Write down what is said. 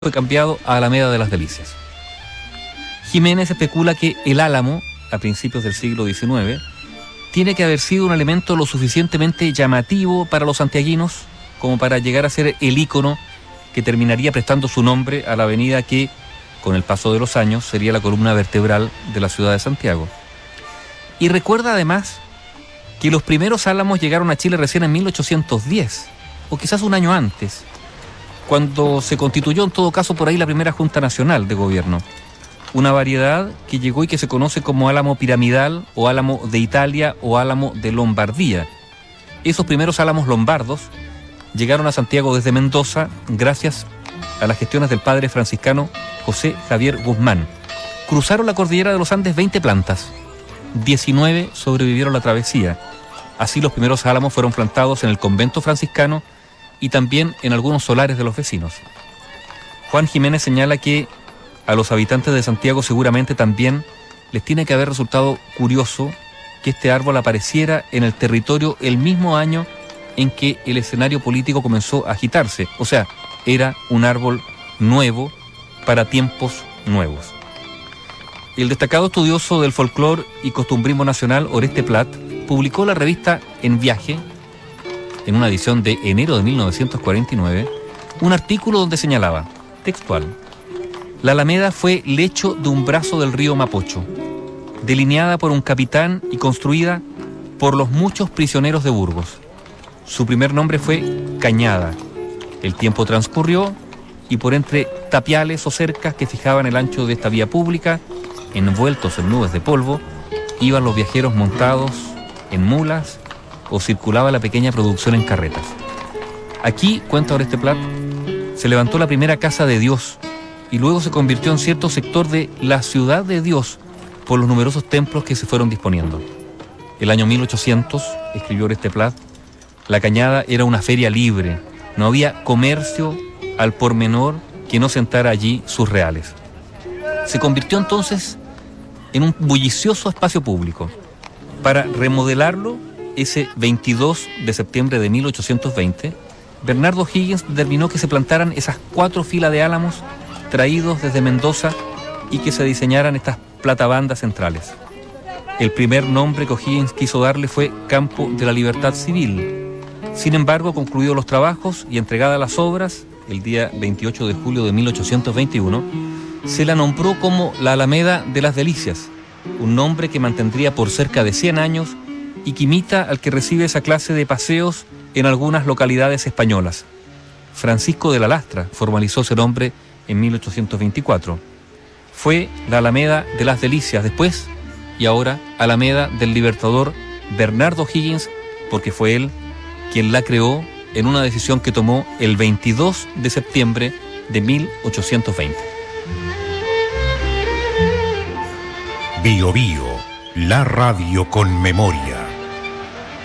fue cambiado a Alameda de las Delicias. Jiménez especula que el Álamo, a principios del siglo XIX, tiene que haber sido un elemento lo suficientemente llamativo para los santiaguinos como para llegar a ser el ícono que terminaría prestando su nombre a la avenida que, con el paso de los años, sería la columna vertebral de la ciudad de Santiago. Y recuerda además que los primeros álamos llegaron a Chile recién en 1810, o quizás un año antes, cuando se constituyó en todo caso por ahí la primera Junta Nacional de Gobierno. Una variedad que llegó y que se conoce como álamo piramidal o álamo de Italia o álamo de Lombardía. Esos primeros álamos lombardos llegaron a Santiago desde Mendoza gracias a las gestiones del padre franciscano José Javier Guzmán. Cruzaron la cordillera de los Andes 20 plantas, 19 sobrevivieron la travesía. Así los primeros álamos fueron plantados en el convento franciscano y también en algunos solares de los vecinos. Juan Jiménez señala que a los habitantes de Santiago seguramente también les tiene que haber resultado curioso que este árbol apareciera en el territorio el mismo año en que el escenario político comenzó a agitarse. O sea, era un árbol nuevo para tiempos nuevos. El destacado estudioso del folclore y costumbrismo nacional, Oreste Plat, publicó la revista En Viaje, en una edición de enero de 1949, un artículo donde señalaba, textual: la Alameda fue lecho de un brazo del río Mapocho, delineada por un capitán y construida por los muchos prisioneros de Burgos. Su primer nombre fue Cañada. El tiempo transcurrió y por entre tapiales o cercas que fijaban el ancho de esta vía pública, envueltos en nubes de polvo, iban los viajeros montados en mulas o circulaba la pequeña producción en carretas. Aquí, cuenta Oreste Plat, se levantó la primera casa de Dios y luego se convirtió en cierto sector de la ciudad de Dios por los numerosos templos que se fueron disponiendo. El año 1800, escribió Oreste Plat, la Cañada era una feria libre, no había comercio al por menor que no sentara allí sus reales. Se convirtió entonces en un bullicioso espacio público. Para remodelarlo, ese 22 de septiembre de 1820, Bernardo Higgins determinó que se plantaran esas 4 filas de álamos traídos desde Mendoza y que se diseñaran estas platabandas centrales. El primer nombre que O'Higgins quiso darle fue Campo de la Libertad Civil. Sin embargo, concluidos los trabajos y entregadas las obras, el día 28 de julio de 1821, se la nombró como la Alameda de las Delicias, un nombre que mantendría por cerca de 100 años y que imita al que recibe esa clase de paseos en algunas localidades españolas. Francisco de la Lastra formalizó ese nombre en 1824. Fue la Alameda de las Delicias después y ahora Alameda del Libertador Bernardo Higgins, porque fue él quien la creó en una decisión que tomó el 22 de septiembre de 1820. Bio Bio, la radio con memoria.